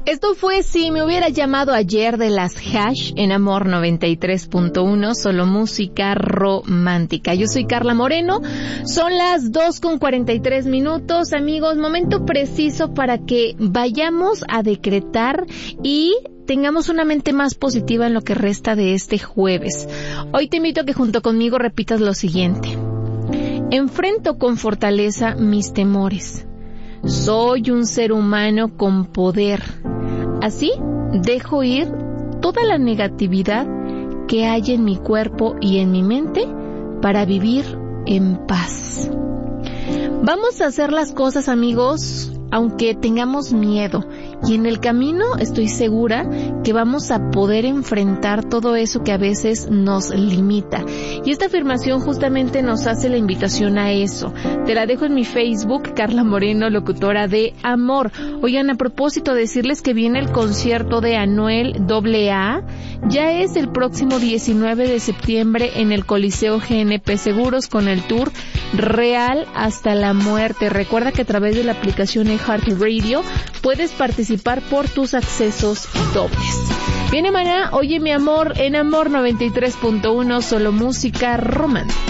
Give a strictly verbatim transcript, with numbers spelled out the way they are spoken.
Esto fue Si me hubiera llamado ayer de las Hash en Amor noventa y tres punto uno, solo música romántica. Yo soy Carla Moreno, son las dos con cuarenta y tres minutos, amigos, momento preciso para que vayamos a decretar y tengamos una mente más positiva en lo que resta de este jueves. Hoy te invito a que junto conmigo repitas lo siguiente. Enfrento con fortaleza mis temores. Soy un ser humano con poder. Así, dejo ir toda la negatividad que hay en mi cuerpo y en mi mente para vivir en paz. Vamos a hacer las cosas, amigos, aunque tengamos miedo. Y en el camino estoy segura que vamos a poder enfrentar todo eso que a veces nos limita. Y esta afirmación justamente nos hace la invitación a eso. Te la dejo en mi Facebook, Carla Moreno, locutora de Amor. Oigan, a propósito, decirles que viene el concierto de Anuel A A. Ya es el próximo diecinueve de septiembre en el Coliseo G N P Seguros con el tour Real hasta la Muerte. Recuerda que a través de la aplicación iHeartRadio puedes participar por tus accesos dobles. Viene mañana, oye mi amor, en Amor noventa y tres punto uno, solo música romántica.